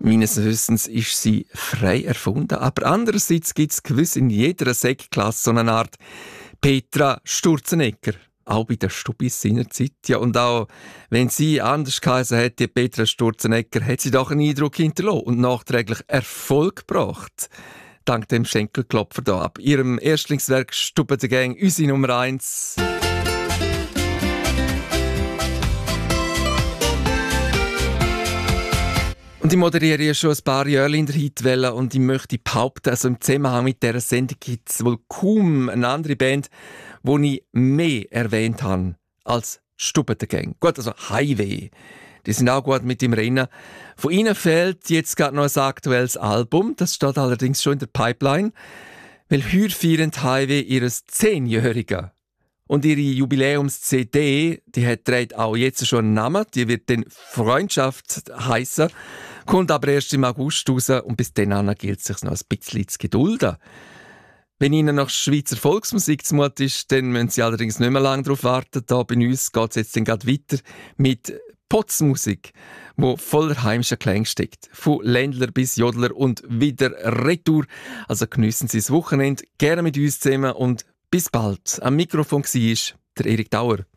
Meines Wissens ist sie frei erfunden, aber andererseits gibt es gewiss in jeder Sektklasse so eine Art Petra Sturzenegger. Auch bei der Stubis seinerzeit. Ja, und auch wenn sie anders geheißen hätte, Petra Sturzenegger, hat sie doch einen Eindruck hinterlassen und nachträglich Erfolg gebracht. Dank dem Schenkelklopfer da ab ihrem Erstlingswerk Stube der Gang, unsere Nummer 1. Und ich moderiere ja schon ein paar Jahre in der Hitwelle und ich möchte behaupten, also im Zusammenhang mit dieser Sendung gibt es wohl kaum eine andere Band, die ich mehr erwähnt habe als Stube der Gang. Gut, also Highway. Die sind auch gut mit dem Rennen. Von ihnen fehlt jetzt gerade noch ein aktuelles Album. Das steht allerdings schon in der Pipeline. Weil heute feiern Highway ihres 10-Jährigen. Und ihre Jubiläums-CD, die trägt auch jetzt schon einen Namen. Die wird dann Freundschaft heissen. Kommt aber erst im August raus und bis dann gilt es sich noch ein bisschen zu gedulden. Wenn Ihnen nach Schweizer Volksmusik zumut ist, dann müssen Sie allerdings nicht mehr lange darauf warten. Da bei uns geht es jetzt dann gerade weiter mit Potzmusik, wo voller heimischer Klänge steckt. Von Ländler bis Jodler und wieder Retour. Also geniessen Sie das Wochenende gerne mit uns zusammen und bis bald. Am Mikrofon war der Erik Dauer.